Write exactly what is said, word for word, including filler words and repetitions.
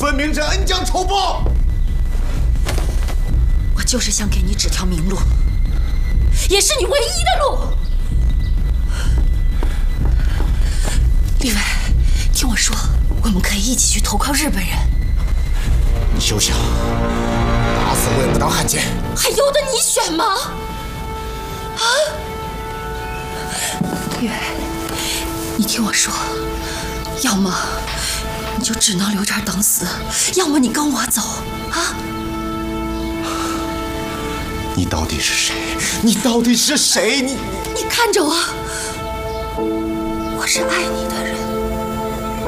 分明是恩将仇报。 我就是想给你指条明路，也是你唯一的路。立伟，听我说，我们可以一起去投靠日本人。 你休想！打死我也不当汉奸。 还由得你选吗？啊！立伟，你听我说，要么你就只能留这儿等死，要么你跟我走啊！ 你到底是谁？你到底是谁？你你看着我，我是爱你的人。